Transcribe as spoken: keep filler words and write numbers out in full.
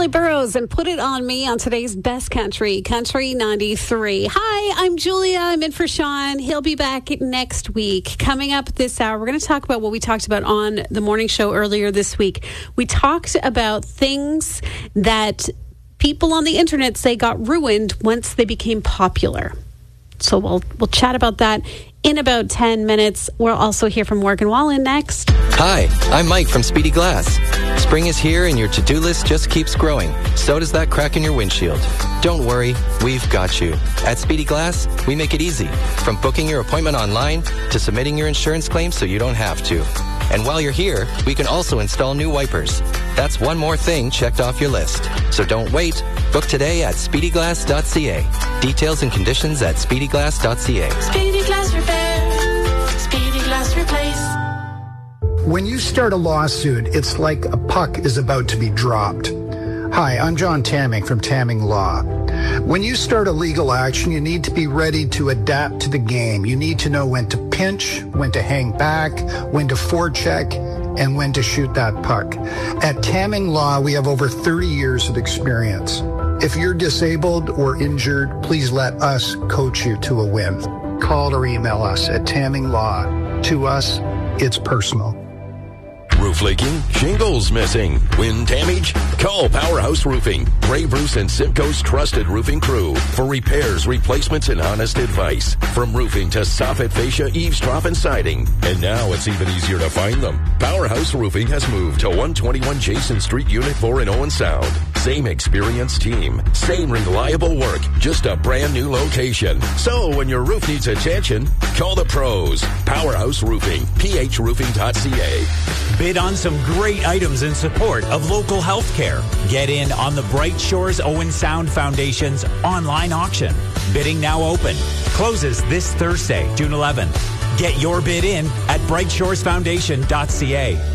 Charlie Burrows and Put It On Me on today's Best Country, Country ninety-three. Hi, I'm Julia. I'm in for Sean. He'll be back next week. Coming up this hour, we're going to talk about what we talked about on the morning show earlier this week. We talked about things that people on the internet say got ruined once they became popular. So we'll we'll chat about that in about ten minutes. We'll also hear from Morgan Wallen next. Hi, I'm Mike from Speedy Glass. Spring is here and your to-do list just keeps growing. So does that crack in your windshield. Don't worry, we've got you. At Speedy Glass, we make it easy. From booking your appointment online to submitting your insurance claim so you don't have to. And while you're here, we can also install new wipers. That's one more thing checked off your list. So don't wait. Book today at speedy glass dot c a. Details and conditions at speedy glass dot c a. Speedy Glass Repair. Speedy Glass Replace. When you start a lawsuit, it's like a puck is about to be dropped. Hi, I'm John Tamming from Tamming Law. When you start a legal action, you need to be ready to adapt to the game. You need to know when to pinch, when to hang back, when to forecheck, and when to shoot that puck. At Tamming Law, we have over thirty years of experience. If you're disabled or injured, please let us coach you to a win. Call or email us at Tamming Law. To us, it's personal. Roof leaking? Shingles missing? Wind damage? Call Powerhouse Roofing. Ray Bruce and Simcoe's trusted roofing crew for repairs, replacements, and honest advice. From roofing to soffit, fascia, eaves, trough, and siding. And now it's even easier to find them. Powerhouse Roofing has moved to one twenty-one Jason Street, Unit four in Owen Sound. Same experienced team. Same reliable work. Just a brand new location. So when your roof needs attention, call the pros. Powerhouse Roofing. p h roofing dot c a. Bid on some great items in support of local health care. Get in on the Bright Shores Owen Sound Foundation's online auction. Bidding now open. Closes this Thursday, June eleventh. Get your bid in at bright shores foundation dot c a.